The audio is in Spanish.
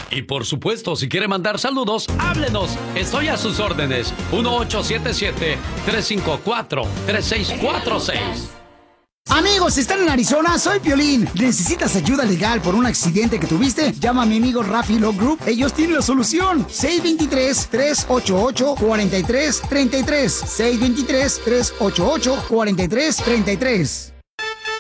Y por supuesto, si quiere mandar saludos, háblenos. Estoy a sus órdenes. 1877-354-3646. Amigos, si están en Arizona, soy Piolín. ¿Necesitas ayuda legal por un accidente que tuviste? Llama a mi amigo Rafi Law Group. Ellos tienen la solución. 623-388-4333. 623-388-4333.